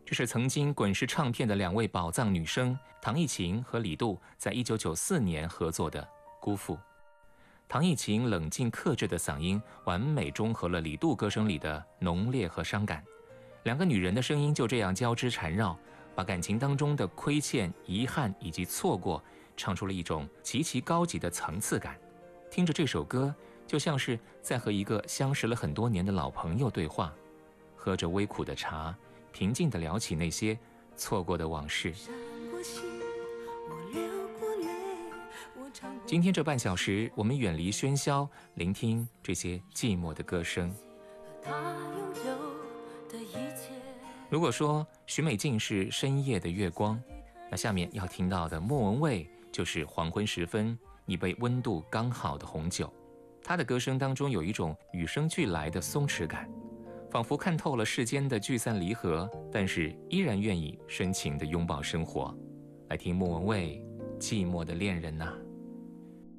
这是曾经滚石唱片的2位宝藏女声唐艺氰和李杜在1994年合作的《辜负》。唐艺氰冷静克制的嗓音完美中和了李杜歌声里的浓烈和伤感，2个女人的声音就这样交织缠绕，把感情当中的亏欠、遗憾以及错过唱出了一种极其高级的层次感。听着这首歌，就像是在和一个相识了很多年的老朋友对话，喝着微苦的茶，平静地聊起那些错过的往事。今天这半小时，我们远离喧嚣，聆听这些寂寞的歌声。如果说许美静是深夜的月光，那下面要听到的莫文蔚就是黄昏时分一杯温度刚好的红酒。她的歌声当中有一种与生俱来的松弛感，仿佛看透了世间的聚散离合，但是依然愿意深情地拥抱生活。来听莫文蔚《寂寞的恋人》啊。